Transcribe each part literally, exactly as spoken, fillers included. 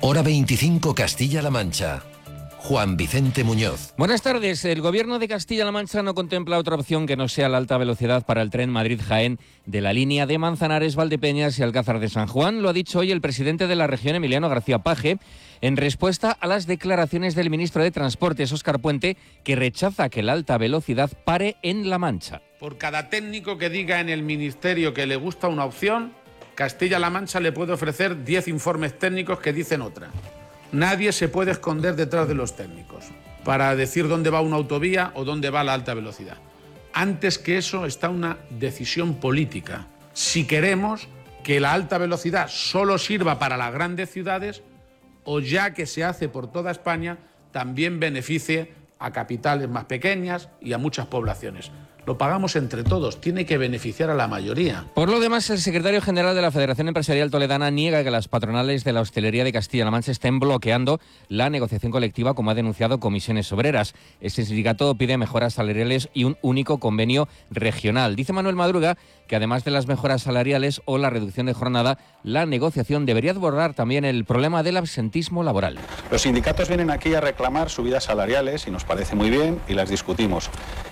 Hora veinticinco, Castilla-La Mancha. Juan Vicente Muñoz. Buenas tardes. El Gobierno de Castilla-La Mancha no contempla otra opción que no sea la alta velocidad para el tren Madrid-Jaén de la línea de Manzanares, Valdepeñas y Alcázar de San Juan. Lo ha dicho hoy el presidente de la región, Emiliano García Paje, en respuesta a las declaraciones del ministro de Transportes, Óscar Puente, que rechaza que la alta velocidad pare en La Mancha. Por cada técnico que diga en el ministerio que le gusta una opción, Castilla-La Mancha le puede ofrecer diez informes técnicos que dicen otra. Nadie se puede esconder detrás de los técnicos para decir dónde va una autovía o dónde va la alta velocidad. Antes que eso está una decisión política. Si queremos que la alta velocidad solo sirva para las grandes ciudades o, ya que se hace por toda España, también beneficie a capitales más pequeñas y a muchas poblaciones. Lo pagamos entre todos, tiene que beneficiar a la mayoría. Por lo demás, el secretario general de la Federación Empresarial Toledana niega que las patronales de la hostelería de Castilla-La Mancha estén bloqueando la negociación colectiva, como ha denunciado Comisiones Obreras. Este sindicato pide mejoras salariales y un único convenio regional. Dice Manuel Madruga que, además de las mejoras salariales o la reducción de jornada, la negociación debería abordar también el problema del absentismo laboral. Los sindicatos vienen aquí a reclamar subidas salariales y nos parece muy bien y las discutimos.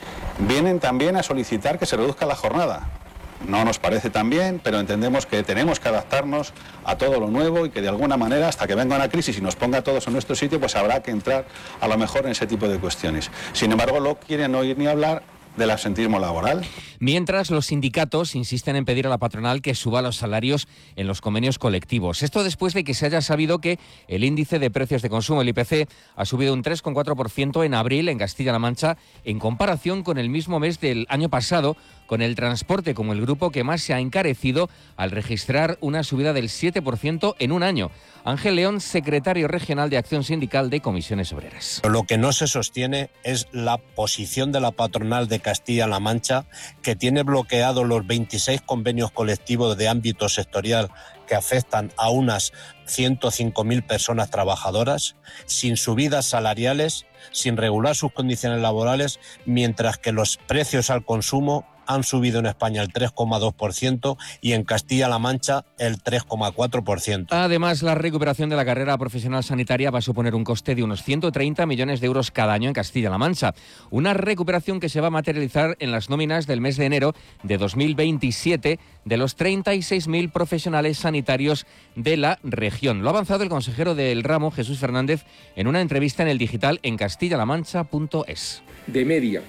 Vienen también a solicitar que se reduzca la jornada. No nos parece tan bien, pero entendemos que tenemos que adaptarnos a todo lo nuevo y que de alguna manera, hasta que venga una crisis y nos ponga a todos en nuestro sitio, pues habrá que entrar a lo mejor en ese tipo de cuestiones. Sin embargo, no quieren oír ni hablar del absentismo laboral. Mientras, los sindicatos insisten en pedir a la patronal que suba los salarios en los convenios colectivos. Esto después de que se haya sabido que el índice de precios de consumo, el I P C, ha subido un tres coma cuatro por ciento en abril en Castilla-La Mancha en comparación con el mismo mes del año pasado, con el transporte como el grupo que más se ha encarecido al registrar una subida del siete por ciento en un año. Ángel León, secretario regional de Acción Sindical de Comisiones Obreras. Lo que no se sostiene es la posición de la patronal de Castilla-La Mancha, que tiene bloqueados los veintiséis convenios colectivos de ámbito sectorial que afectan a unas ciento cinco mil personas trabajadoras, sin subidas salariales, sin regular sus condiciones laborales, mientras que los precios al consumo han subido en España el tres coma dos por ciento y en Castilla-La Mancha el tres coma cuatro por ciento. Además, la recuperación de la carrera profesional sanitaria va a suponer un coste de unos ciento treinta millones de euros cada año en Castilla-La Mancha. Una recuperación que se va a materializar en las nóminas del mes de enero de dos mil veintisiete de los treinta y seis mil profesionales sanitarios de la región. Lo ha avanzado el consejero del ramo, Jesús Fernández, en una entrevista en el digital en castilla la mancha punto es. De media,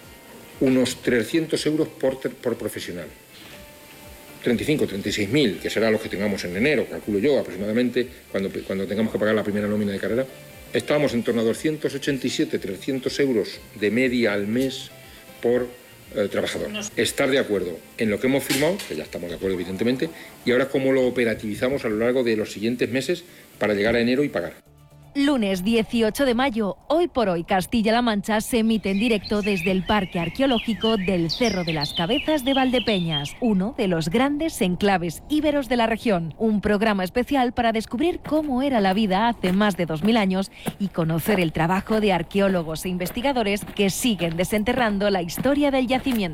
unos trescientos euros por, por profesional. treinta y cinco, treinta y seis mil, que será los que tengamos en enero, calculo yo aproximadamente, cuando, cuando tengamos que pagar la primera nómina de carrera. Estábamos en torno a doscientos ochenta y siete, trescientos euros de media al mes por eh, trabajador. Estar de acuerdo en lo que hemos firmado, que ya estamos de acuerdo evidentemente, y ahora cómo lo operativizamos a lo largo de los siguientes meses para llegar a enero y pagar. Lunes dieciocho de mayo, Hoy por Hoy Castilla-La Mancha se emite en directo desde el Parque Arqueológico del Cerro de las Cabezas de Valdepeñas, uno de los grandes enclaves íberos de la región. Un programa especial para descubrir cómo era la vida hace más de dos mil años y conocer el trabajo de arqueólogos e investigadores que siguen desenterrando la historia del yacimiento.